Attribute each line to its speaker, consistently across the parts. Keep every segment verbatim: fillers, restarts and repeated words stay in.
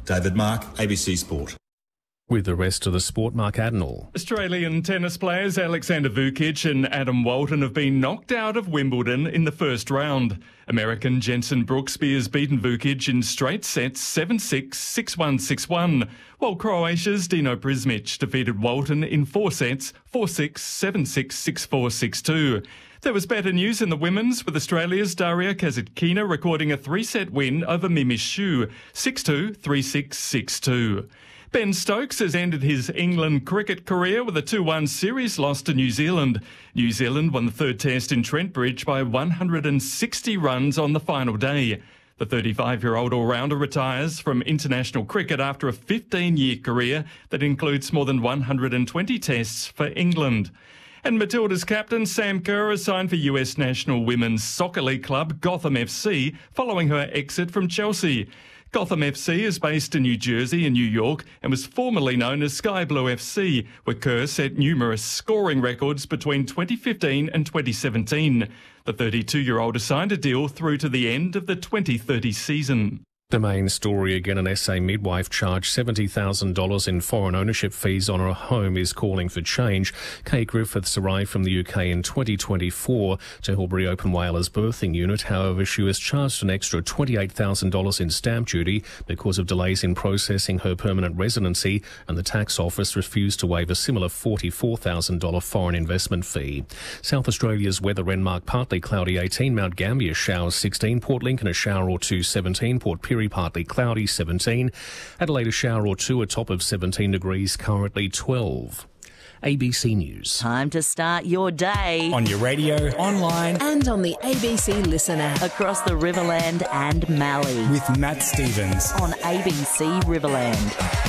Speaker 1: David Mark, A B C Sport.
Speaker 2: With the rest of the sport, Mark Adenall.
Speaker 3: Australian tennis players Alexander Vukic and Adam Walton have been knocked out of Wimbledon in the first round. American Jensen Brooksby has beaten Vukic in straight sets seven six, six one, six one, while Croatia's Dino Prismic defeated Walton in four sets four six, seven six, six four, six two. There was better news in the women's, with Australia's Daria Kasatkina recording a three-set win over Mimi Xu, six two, three six, six two. Ben Stokes has ended his England cricket career with a two one series loss to New Zealand. New Zealand won the third test in Trent Bridge by one hundred sixty runs on the final day. The thirty-five-year-old all-rounder retires from international cricket after a fifteen-year career that includes more than one hundred twenty tests for England. And Matilda's captain Sam Kerr has signed for U S National Women's Soccer League club Gotham F C following her exit from Chelsea. Gotham F C is based in New Jersey and New York and was formerly known as Sky Blue F C, where Kerr set numerous scoring records between twenty fifteen and twenty seventeen. The thirty-two-year-old has signed a deal through to the end of the twenty thirty season.
Speaker 2: The main story again, an S A midwife charged seventy thousand dollars in foreign ownership fees on her home is calling for change. Kate Griffiths arrived from the U K in twenty twenty-four to help reopen Whalers birthing unit. However, she was charged an extra twenty-eight thousand dollars in stamp duty because of delays in processing her permanent residency, and the tax office refused to waive a similar forty-four thousand dollars foreign investment fee. South Australia's weather: Renmark partly cloudy eighteen, Mount Gambier showers sixteen, Port Lincoln a shower or two seventeen, Port Pirie partly cloudy seventeen, Adelaide a shower or two, a top of seventeen degrees, currently twelve. A B C News.
Speaker 4: Time to start your day.
Speaker 5: On your radio, online,
Speaker 6: and on the A B C Listen app.
Speaker 4: Across the Riverland and Mallee.
Speaker 5: With Matt Stevens.
Speaker 4: On A B C Riverland.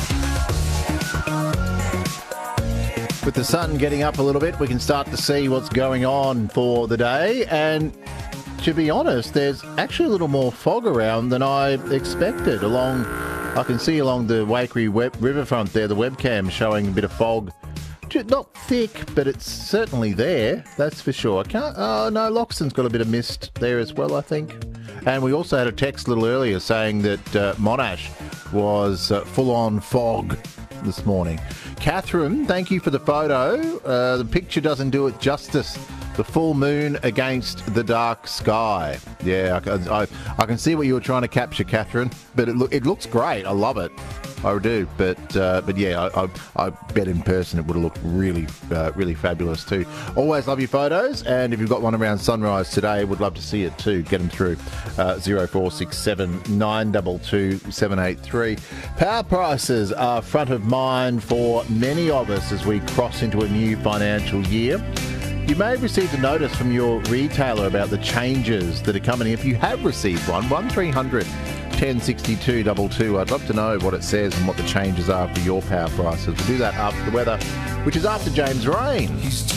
Speaker 7: With the sun getting up a little bit, we can start to see what's going on for the day. And to be honest, there's actually a little more fog around than I expected. Along, I can see along the Waikerie web, riverfront there, the webcam showing a bit of fog. Not thick, but it's certainly there, that's for sure. I can't, oh no, Loxton's got a bit of mist there as well, I think. And we also had a text a little earlier saying that uh, Monash was uh, full-on fog this morning. Catherine, thank you for the photo. Uh, the picture doesn't do it justice. The full moon against the dark sky. Yeah, I, I, I can see what you were trying to capture, Catherine, but it, look, it looks great. I love it. I do. But uh, but yeah, I, I, I bet in person it would have looked really, uh, really fabulous too. Always love your photos, and if you've got one around sunrise today, would love to see it too. Get them through. Uh, zero four six seven nine two two seven eight three. Power prices are front of mind for many of us as we cross into a new financial year. You may have received a notice from your retailer about the changes that are coming. If you have received one, one three hundred, ten sixty-two two two. I'd love to know what it says and what the changes are for your power prices. We'll do that after the weather, which is after James Rain.